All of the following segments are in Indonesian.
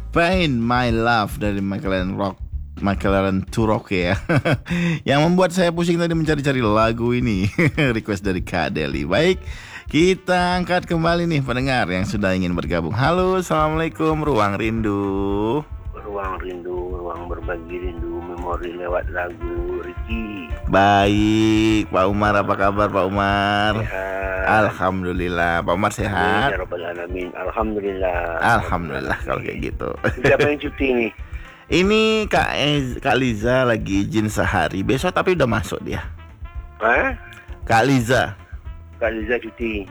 Pain My Love dari McLaren Turok ya. Yang membuat saya pusing tadi mencari-cari lagu ini. Request dari Kak Deli. Baik, kita angkat kembali nih pendengar yang sudah ingin bergabung. Halo, assalamualaikum Ruang Rindu. Ruang rindu, ruang berbagi rindu, memori lewat lagu Ricky. Baik, Pak Umar, apa kabar Pak Umar? Sehat. Alhamdulillah, Pak Umar sehat. Ya Rabbal Alamin. Alhamdulillah. Alhamdulillah kalau kayak gitu. Siapa yang cuti nih? Ini Kak Liza lagi izin sehari besok tapi udah masuk dia. Hah? Kak Liza. Kak Liza cuti.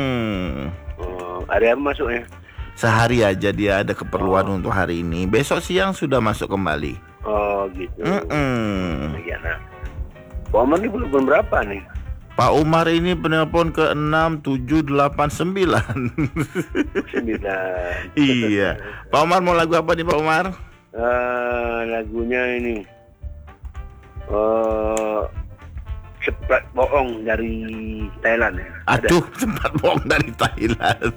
Hari apa masuknya? Sehari aja dia ada keperluan untuk hari ini. Besok siang sudah masuk kembali. Oh gitu. Ya, nah. Pak Umar ini belum berapa nih? Pak Umar ini penelpon ke 6, 7, 8, 9. 9. Iya. Pak Umar mau lagu apa nih Pak Umar? Lagunya ini Cepat Bohong dari Thailand ya. Aduh, Cepat Bohong dari Thailand.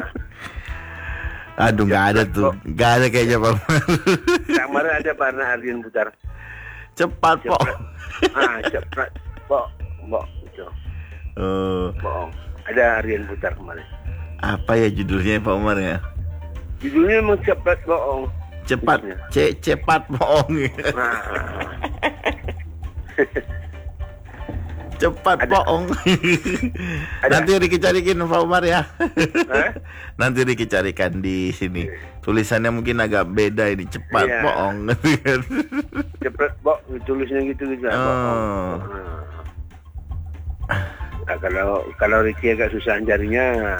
Aduh, nggak ada tuh, nggak ada kayaknya Pak Umar. Kemarin ada Parna Ardian putar Cepat Bohong. Cepat Bohong itu. Bohong. Ada Ardian putar kemarin. Apa ya judulnya Pak Umar ya? Judulnya memang Cepat Bohong. Cepat, cepat bohong. Cepat bohong. Nanti Riki carikan Pak Umar ya. Nanti Riki carikan di sini. Tulisannya mungkin agak beda ini, cepat bohong. Cepat bohong, tulisnya gitu. Nah, kalau Riki agak susah carinya,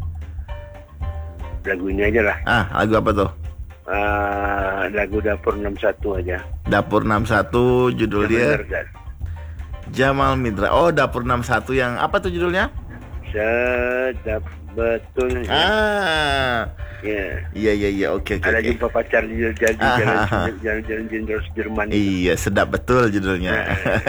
lagu ini aja lah. Lagu apa tuh? Lagu Dapur 61 aja. Dapur 61 judulnya Jamal Mirdad. Oh, Dapur 61 yang apa tuh judulnya? Sedap betul. Iya, oke. Ada jumpa pacar di jalan Jenderal Sudirman. Iya, sedap betul judulnya.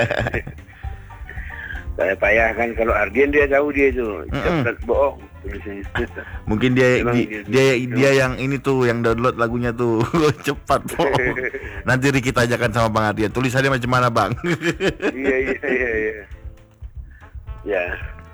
Saya payah kan kalau Ardian dia tahu dia itu cepat bohong. Mungkin dia yang ini tuh yang download lagunya tuh cepat bohong. Nanti kita ajakan sama Bang Ardian. Tulisannya macam mana Bang? Iya. Ya.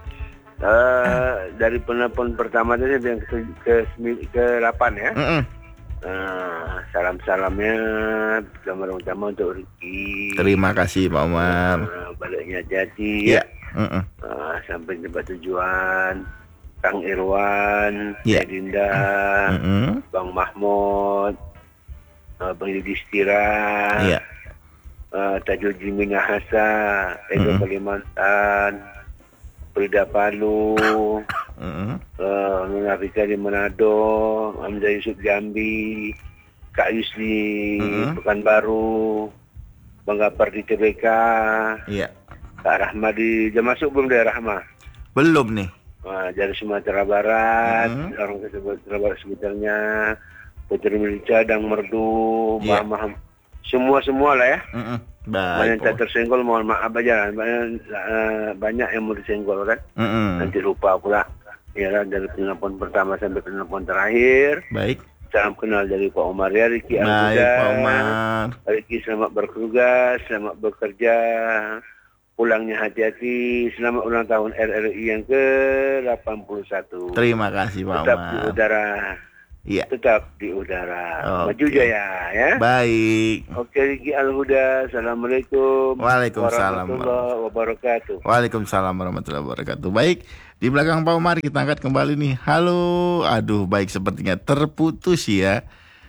Dari penelpon pertama tadi yang ke-8 ya. Salam-salamnya pertama untuk Ricky. Terima kasih Pak Umar. Baliknya jadi ya. Sampai tempat tujuan. Kang Irwan, Dinda, Bang Mahmud, Bang Yudhistira, Tajul Jimina Hasa, Edo Kalimantan, Frida Palu, Nuna Rika di Manado, Hamzah Yusuf Jambi, Kak Yusli Pekanbaru, Bang Gapar di TBK, Kak Rahma di jam masuk belum dari Rahma? Belum nih. Dari Sumatera Barat, orang Sumatera Barat sekitarnya, Putri Milica, Dang Merdu, Maham, semua lah ya. Banyak yang tersenggol, mohon maaf aja, banyak yang mau disenggol kan. Nanti lupa pula. Ya, dari penelpon pertama sampai penelpon terakhir. Baik. Salam kenal dari Pak Umar ya, Riki Alhuda. Baik Pak Umar. Riki selamat bertugas, selamat bekerja. Pulangnya hati-hati. Selamat ulang tahun RRI yang ke-81. Terima kasih Pak Umar. Tetap di udara. Iya. Tetap di udara. Maju jaya ya. Baik. Oke, Riki Alhuda. Assalamualaikum. Waalaikumsalam warahmatullahi wabarakatuh. Waalaikumsalam warahmatullahi wabarakatuh. Baik. Di belakang Pak Umar kita angkat kembali nih. Halo. Aduh, baik, sepertinya terputus ya.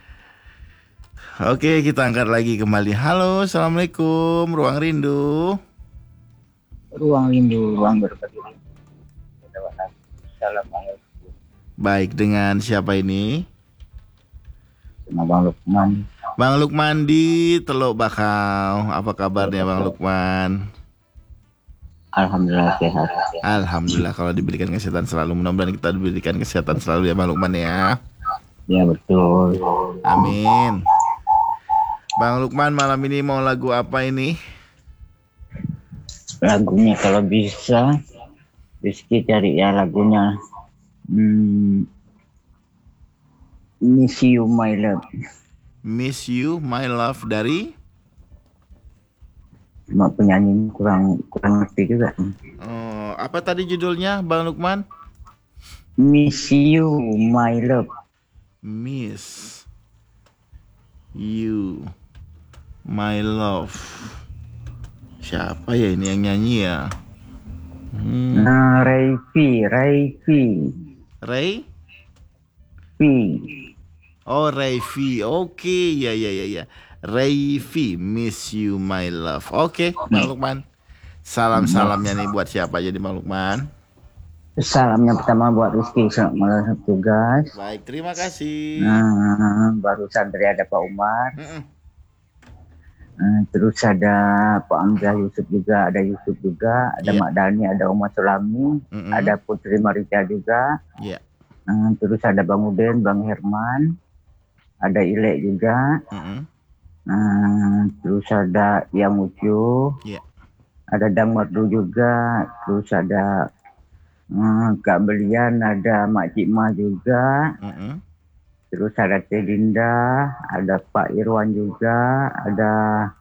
Oke, kita angkat lagi kembali. Halo, assalamualaikum. Ruang Rindu. Ruang rindu, ruang berbagi. Assalamualaikum. Baik, dengan siapa ini? Sama Bang Lukman. Bang Lukman di Teluk Bakau. Apa kabarnya Bang Lukman? Alhamdulillah sehat. Alhamdulillah kalau diberikan kesehatan selalu. Mudah-mudahan kita diberikan kesehatan selalu ya Bang Lukman ya. Ya betul. Amin. Bang Lukman malam ini mau lagu apa ini? Lagunya kalau bisa Rizky cari ya lagunya Miss You My Love. Miss You My Love dari Cuma penyanyi kurang ngerti juga. apa tadi judulnya Bang Lukman? Miss You My Love. Miss You My Love. Siapa ya ini yang nyanyi ya? Ray? Oh, Rayfi. Oke, ya. Rayfi, Miss You My Love. Oke, Bang Lukman. Salam-salamnya nih buat siapa aja di Bang Lukman? Salamnya pertama buat Rizky, selamat malam tugas. Baik, terima kasih. Barusan dari ada Pak Umar. Terus ada Pak Amzah Yusuf juga, ada Yusuf juga, ada Mak Dani, ada Umar Sulami, ada Putri Marika juga. Terus ada Bang Uden, Bang Herman, ada Ilek juga. Terus ada Yang Ucu, ada Dang Merdu juga. Terus ada Kak Belian, ada Mak Cik Mah juga. Terus ada Teh Dinda, ada Pak Irwan juga, ada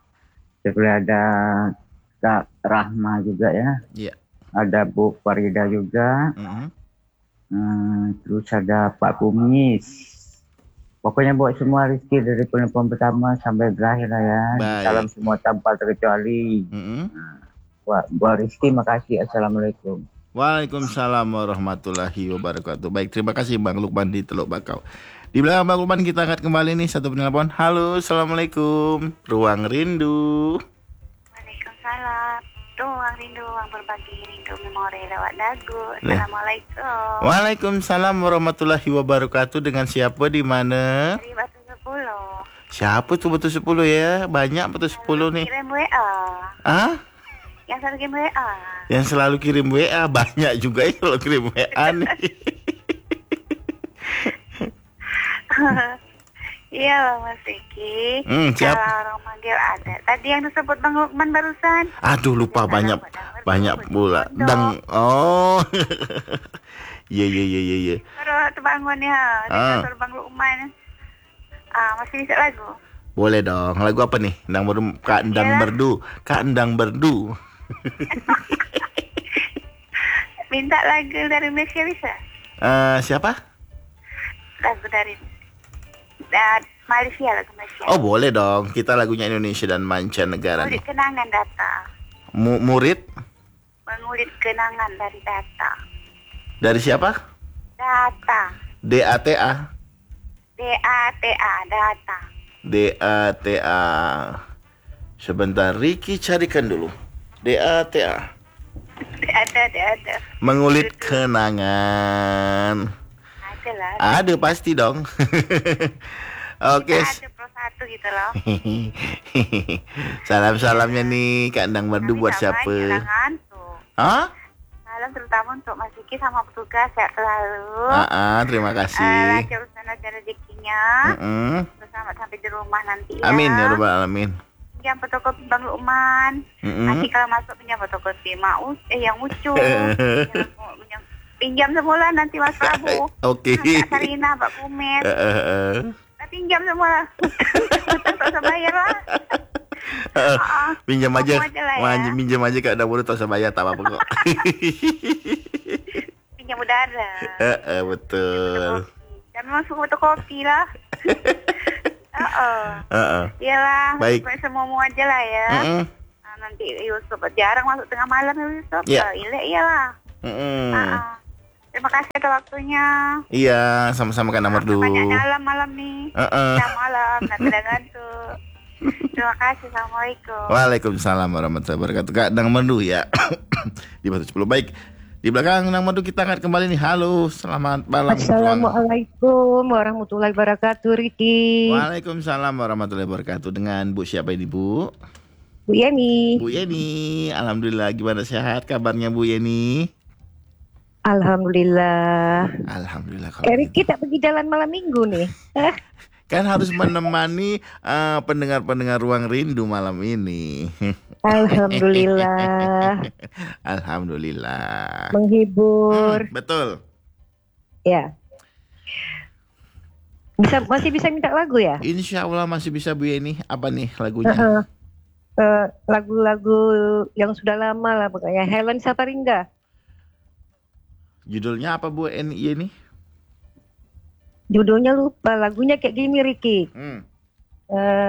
Kak Rahma juga ya. Ada Bu Farida juga. Terus ada Pak Kumis. Pokoknya buat semua Rizky dari penelpon pertama sampai berakhir lah ya. Salam semua tanpa terkecuali. Buat Rizky, makasih. Assalamualaikum. Waalaikumsalam warahmatullahi wabarakatuh. Baik, terima kasih Bang Lukman di Teluk Bakau. Di belakang Bang Lukman kita angkat kembali nih satu penelpon. Halo, assalamualaikum. Ruang Rindu. Waalaikumsalam. Ruang Rindu, ruang berbagi rindu memori lewat lagu. Assalamualaikum. Waalaikumsalam warahmatullahi wabarakatuh. Dengan siapa di mana? Dari Batu 10. Siapa tuh Batu 10 ya? Banyak Batu 10 nih. Kirim WA. Yang selalu kirim WA. Yang selalu kirim WA banyak juga ya kalau kirim WA nih. Iya Bang Mas Riki. Siap. Kalau orang manggil ada. Tadi yang disebut Bang Lukman barusan. Aduh lupa banyak pula. Iya. Baru terbangun ya. Suruh Bang Lukman. Masih bisa lagu? Boleh dong. Lagu apa nih? Kak Endang Berdu. Minta lagu dari Malaysia bisa? Siapa? Lagu dari Malaysia, lagu Malaysia. Oh boleh dong. Kita lagunya Indonesia dan mancanegara nih. Murid kenangan data. Murid? Mengulit kenangan dari data. Dari siapa? Data. DATA. DATA. Sebentar, Ricky carikan dulu. DATA. Ada. Mengulit kenangan. Ada pasti dong. Oke. Ada pro satu gitu loh. Salam-salamnya nih Kak Endang Merdu buat siapa? Salam terutama untuk Mas Vicky sama petugas, sehat selalu. Terima kasih. Lancar urusan rezekinya. Terus selamat sampai di rumah nanti ya. Amin ya rabbal alamin. Pinjam fotokopi Bang Lukman. Nanti kalau masuk pinjam fotokopi yang Ucu. Pinjam semula nanti Mas Prabu. Oke. Kak Sarina, Pak Kumet. Pinjam semula. Tak usah bayar lah. Pinjam aja Kak Endang Merdu tak usah bayar, tak apa-apa kok. Pinjam udara. Betul. Dan memang suka fotokopi lah. Iyalah. Baik. Semua aja lah ya. Nanti Yusuf jarang masuk tengah malam Yusuf. Iyalah. Terima kasih atas waktunya. Iya, sama-sama Kak Endang Merdu. Banyak dalam malam nih. Malam, nanti udah ngantuk. Terima kasih. Assalamualaikum. Waalaikumsalam warahmatullahi wabarakatuh. Kak Endang Merdu ya. Di Batu 10. Baik. Di belakang Endang Merdu kita akan kembali nih. Halo, selamat malam. Assalamualaikum warahmatullahi wabarakatuh, Riki. Waalaikumsalam warahmatullahi wabarakatuh. Dengan Bu siapa ini, Bu? Bu Yeni. Bu Yeni, alhamdulillah. Gimana, sehat kabarnya Bu Yeni? Alhamdulillah. Alhamdulillah. Riki tak pergi jalan malam minggu nih. Kan harus menemani pendengar-pendengar Ruang Rindu malam ini. Alhamdulillah. Alhamdulillah. Menghibur. Betul. Ya. Masih bisa minta lagu ya? Insya Allah masih bisa Bu Yeni. Apa nih lagunya? Lagu-lagu yang sudah lama lah, pokoknya Helen Saparinda. Judulnya apa Bu Yeni? Judulnya lupa, lagunya kayak gini Ricky.